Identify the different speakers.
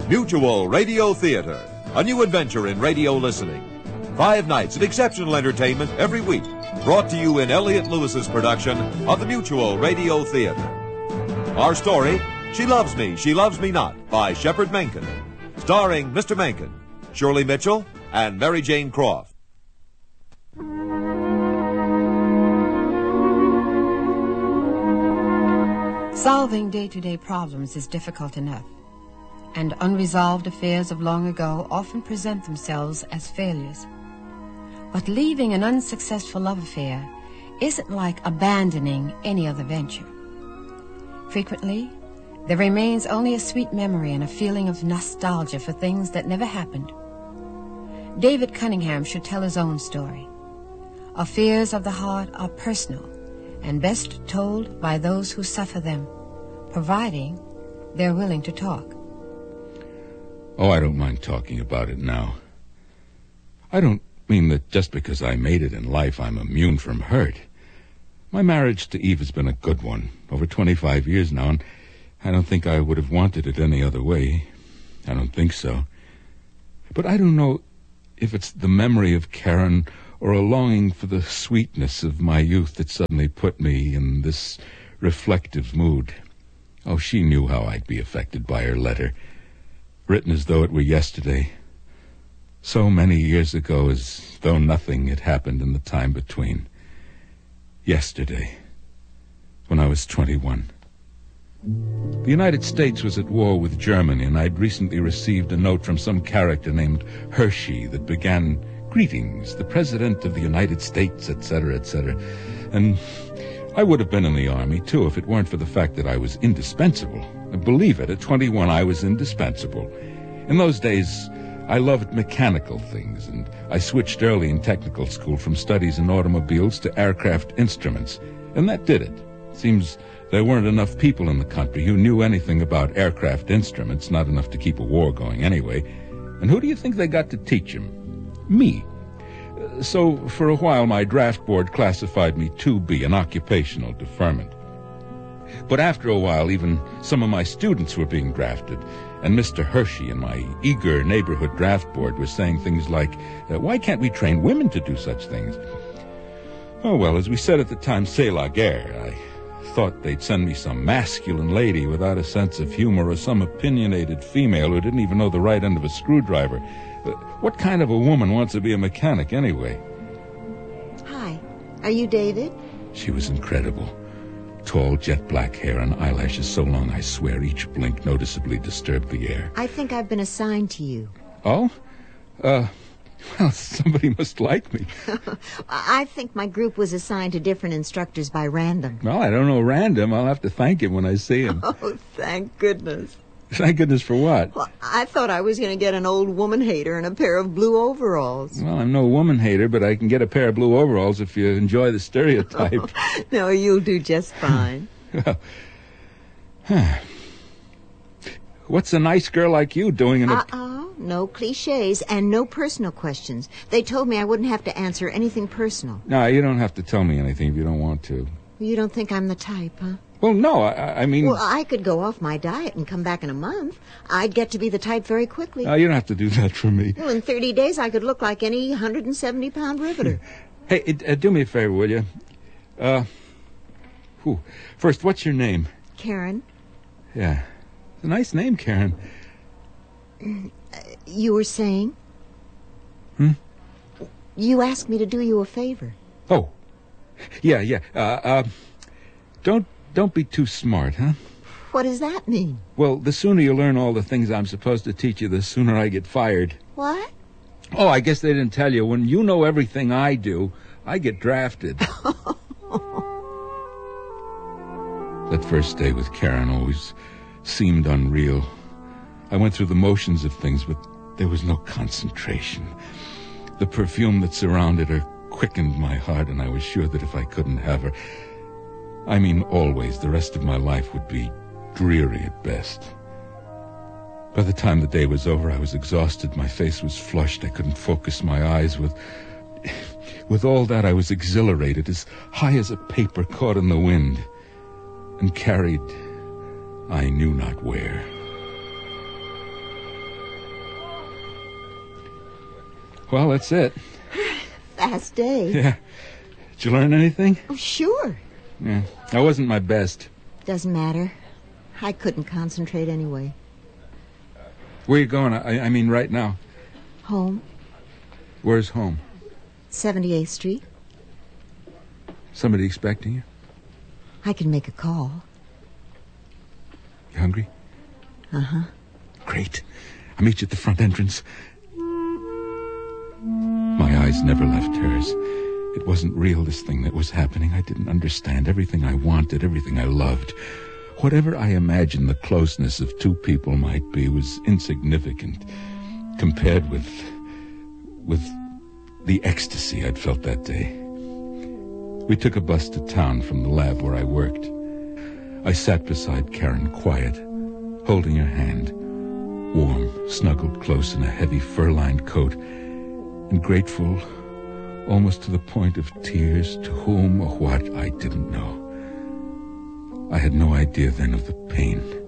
Speaker 1: Mutual Radio Theater, a new adventure in radio listening. 5 nights of exceptional entertainment every week, brought to you in Elliott Lewis's production of the Mutual Radio Theater. Our story, She Loves Me, She Loves Me Not, by Shepard Menken, starring Mr. Menken, Shirley Mitchell, and Mary Jane Croft.
Speaker 2: Solving day-to-day problems is difficult enough, and unresolved affairs of long ago often present themselves as failures. But leaving an unsuccessful love affair isn't like abandoning any other venture. Frequently, there remains only a sweet memory and a feeling of nostalgia for things that never happened. David Cunningham should tell his own story. Affairs of the heart are personal and best told by those who suffer them, providing they're willing to talk.
Speaker 3: Oh, I don't mind talking about it now. I don't mean that just because I made it in life I'm immune from hurt. My marriage to Eve has been a good one, over 25 years now, and I don't think I would have wanted it any other way. I don't think so. But I don't know if it's the memory of Karen or a longing for the sweetness of my youth that suddenly put me in this reflective mood. Oh, she knew how I'd be affected by her letter, written as though it were yesterday, so many years ago as though nothing had happened in the time between. Yesterday, when I was 21. The United States was at war with Germany, and I'd recently received a note from some character named Hershey that began, "Greetings, the President of the United States," etc., etc. And I would have been in the Army, too, if it weren't for the fact that I was indispensable. Believe it, at 21 I was indispensable. In those days, I loved mechanical things, and I switched early in technical school from studies in automobiles to aircraft instruments, and that did it. Seems there weren't enough people in the country who knew anything about aircraft instruments, not enough to keep a war going anyway. And who do you think they got to teach them? Me. So for a while my draft board classified me 2B, an occupational deferment. But after a while even some of my students were being drafted, and Mr. Hershey and my eager neighborhood draft board were saying things like, "Why can't we train women to do such things?" Oh, well, as we said at the time, c'est la guerre. I thought they'd send me some masculine lady without a sense of humor, or some opinionated female who didn't even know the right end of a screwdriver. What kind of a woman wants to be a mechanic anyway?
Speaker 4: Hi, are you David?
Speaker 3: She was incredible. Tall, jet black hair and eyelashes so long I swear each blink noticeably disturbed the air.
Speaker 4: I think I've been assigned to you.
Speaker 3: Oh? Well, somebody must like me.
Speaker 4: I think my group was assigned to different instructors by random.
Speaker 3: Well, I don't know random. I'll have to thank him when I see him.
Speaker 4: Oh, thank goodness.
Speaker 3: Thank goodness for what?
Speaker 4: Well, I thought I was going to get an old woman hater and a pair of blue overalls.
Speaker 3: Well, I'm no woman hater, but I can get a pair of blue overalls if you enjoy the stereotype.
Speaker 4: No, you'll do just fine.
Speaker 3: What's a nice girl like you doing in a...
Speaker 4: No cliches and no personal questions. They told me I wouldn't have to answer anything personal.
Speaker 3: No, you don't have to tell me anything if you don't want to.
Speaker 4: You don't think I'm the type, huh?
Speaker 3: Well, no, I mean...
Speaker 4: Well, I could go off my diet and come back in a month. I'd get to be the type very quickly.
Speaker 3: You don't have to do that for me.
Speaker 4: Well, in 30 days, I could look like any 170-pound riveter.
Speaker 3: Hey, do me a favor, will you? First, what's your name?
Speaker 4: Karen.
Speaker 3: Yeah. It's a nice name, Karen.
Speaker 4: You were saying? You asked me to do you a favor.
Speaker 3: Oh. Yeah. Don't be too smart, huh?
Speaker 4: What does that mean?
Speaker 3: Well, the sooner you learn all the things I'm supposed to teach you, the sooner I get fired.
Speaker 4: What?
Speaker 3: Oh, I guess they didn't tell you. When you know everything I do, I get drafted. That first day with Karen always seemed unreal. I went through the motions of things, but there was no concentration. The perfume that surrounded her quickened my heart, and I was sure that if I couldn't have her, I mean always, the rest of my life would be dreary at best. By the time the day was over, I was exhausted. My face was flushed. I couldn't focus my eyes. With all that, I was exhilarated, as high as a paper caught in the wind, and carried I knew not where. Well, that's it.
Speaker 4: Fast day.
Speaker 3: Yeah. Did you learn anything?
Speaker 4: Oh, sure.
Speaker 3: Yeah. I wasn't my best.
Speaker 4: Doesn't matter. I couldn't concentrate anyway.
Speaker 3: Where you going? I mean, right now.
Speaker 4: Home.
Speaker 3: Where's home?
Speaker 4: 78th Street.
Speaker 3: Somebody expecting you?
Speaker 4: I can make a call.
Speaker 3: You hungry?
Speaker 4: Uh-huh.
Speaker 3: Great. I'll meet you at the front entrance. My eyes never left hers. It wasn't real, this thing that was happening. I didn't understand everything I wanted, everything I loved. Whatever I imagined the closeness of two people might be was insignificant compared with the ecstasy I'd felt that day. We took a bus to town from the lab where I worked. I sat beside Karen, quiet, holding her hand, warm, snuggled close in a heavy fur-lined coat, and grateful almost to the point of tears, to whom or what I didn't know. I had no idea then of the pain